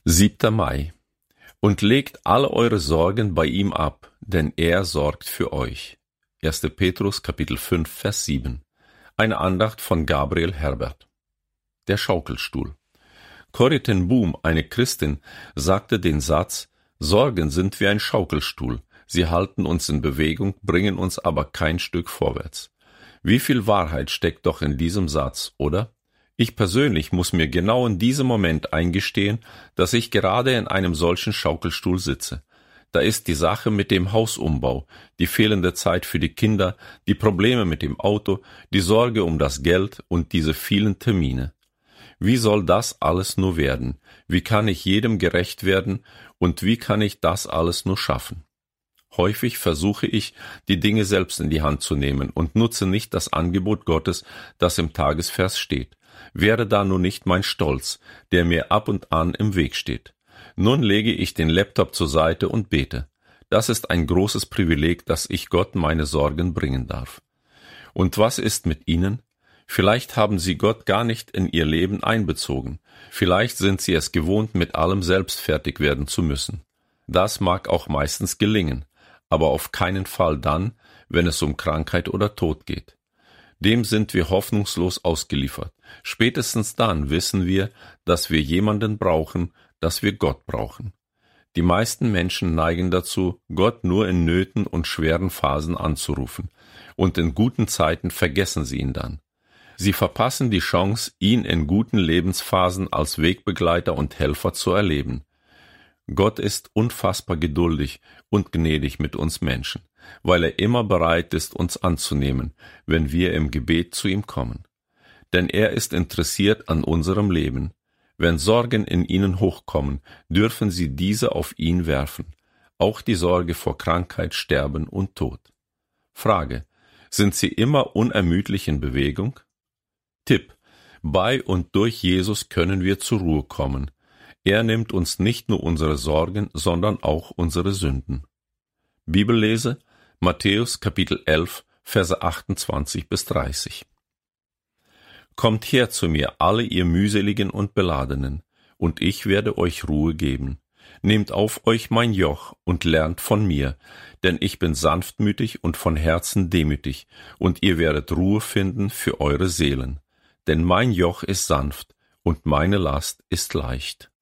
7. Mai. Und legt alle eure Sorgen bei ihm ab, denn er sorgt für euch. 1. Petrus, Kapitel 5, Vers 7. Eine Andacht von Gabriel Herbert. Der Schaukelstuhl. Corrie ten Boom, eine Christin, sagte den Satz: Sorgen sind wie ein Schaukelstuhl. Sie halten uns in Bewegung, bringen uns aber kein Stück vorwärts. Wie viel Wahrheit steckt doch in diesem Satz, oder? Ich persönlich muss mir genau in diesem Moment eingestehen, dass ich gerade in einem solchen Schaukelstuhl sitze. Da ist die Sache mit dem Hausumbau, die fehlende Zeit für die Kinder, die Probleme mit dem Auto, die Sorge um das Geld und diese vielen Termine. Wie soll das alles nur werden? Wie kann ich jedem gerecht werden und wie kann ich das alles nur schaffen? Häufig versuche ich, die Dinge selbst in die Hand zu nehmen und nutze nicht das Angebot Gottes, das im Tagesvers steht. Wäre da nur nicht mein Stolz, der mir ab und an im Weg steht. Nun lege ich den Laptop zur Seite und bete. Das ist ein großes Privileg, dass ich Gott meine Sorgen bringen darf. Und was ist mit Ihnen? Vielleicht haben Sie Gott gar nicht in Ihr Leben einbezogen. Vielleicht sind Sie es gewohnt, mit allem selbst fertig werden zu müssen. Das mag auch meistens gelingen, aber auf keinen Fall dann, wenn es um Krankheit oder Tod geht. Dem sind wir hoffnungslos ausgeliefert. Spätestens dann wissen wir, dass wir jemanden brauchen, dass wir Gott brauchen. Die meisten Menschen neigen dazu, Gott nur in Nöten und schweren Phasen anzurufen, und in guten Zeiten vergessen sie ihn dann. Sie verpassen die Chance, ihn in guten Lebensphasen als Wegbegleiter und Helfer zu erleben. Gott ist unfassbar geduldig und gnädig mit uns Menschen, weil er immer bereit ist, uns anzunehmen, wenn wir im Gebet zu ihm kommen. Denn er ist interessiert an unserem Leben. Wenn Sorgen in Ihnen hochkommen, dürfen Sie diese auf ihn werfen. Auch die Sorge vor Krankheit, Sterben und Tod. Frage: Sind Sie immer unermüdlich in Bewegung? Tipp: Bei und durch Jesus können wir zur Ruhe kommen. Er nimmt uns nicht nur unsere Sorgen, sondern auch unsere Sünden. Bibellese: Matthäus Kapitel 11, Verse 28 bis 30. Kommt her zu mir, alle ihr mühseligen und Beladenen, und ich werde euch Ruhe geben. Nehmt auf euch mein Joch und lernt von mir, denn ich bin sanftmütig und von Herzen demütig, und ihr werdet Ruhe finden für eure Seelen. Denn mein Joch ist sanft und meine Last ist leicht.